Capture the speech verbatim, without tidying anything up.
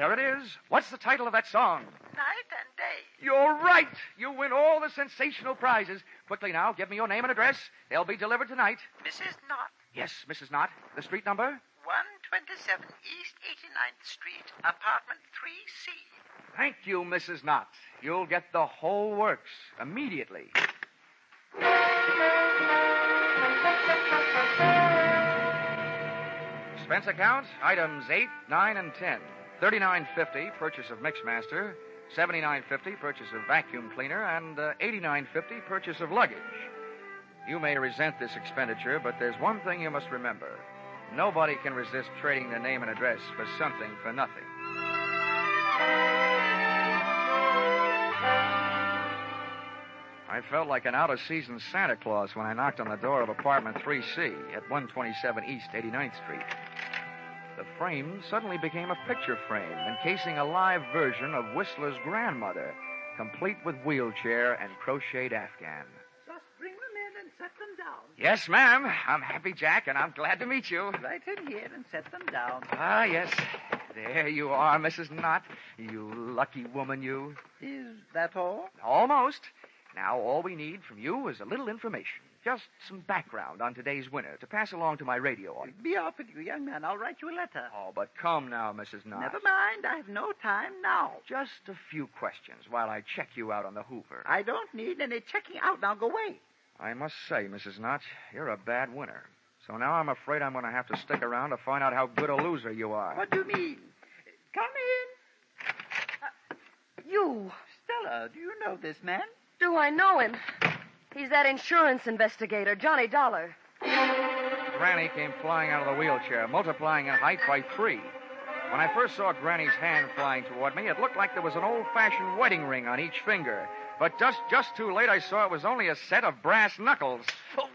There it is. What's the title of that song? Night and day. You're right. You win all the sensational prizes. Quickly now, give me your name and address. They'll be delivered tonight. Missus Knott. Yes, Missus Knott. The street number? one twenty-seven East eighty-ninth Street, apartment three C. Thank you, Missus Knott. You'll get the whole works immediately. Expense account, items eight, nine, and ten. thirty-nine fifty, purchase of Mixmaster. seventy-nine fifty, purchase of vacuum cleaner. And uh, eighty-nine fifty, purchase of luggage. You may resent this expenditure, but there's one thing you must remember. Nobody can resist trading their name and address for something for nothing. I felt like an out-of-season Santa Claus when I knocked on the door of apartment three C at one twenty-seven East eighty-ninth Street. The frame suddenly became a picture frame encasing a live version of Whistler's grandmother, complete with wheelchair and crocheted afghan. Just bring them in and set them down. Yes, ma'am. I'm Happy Jack, and I'm glad to meet you. Right in here and set them down. Ah, yes. There you are, Missus Knott. You lucky woman, you. Is that all? Almost. Now, all we need from you is a little information. Just some background on today's winner to pass along to my radio audience. Be off with you, young man. I'll write you a letter. Oh, but come now, Missus Knott. Never mind. I have no time now. Just a few questions while I check you out on the Hoover. I don't need any checking out. Now go away. I must say, Missus Knott, you're a bad winner. So now I'm afraid I'm going to have to stick around to find out how good a loser you are. What do you mean? Come in. Uh, you. Stella, do you know this man? Do I know him? He's that insurance investigator, Johnny Dollar. Granny came flying out of the wheelchair, multiplying in height by three. When I first saw Granny's hand flying toward me, it looked like there was an old-fashioned wedding ring on each finger. But just just too late, I saw it was only a set of brass knuckles. Oh,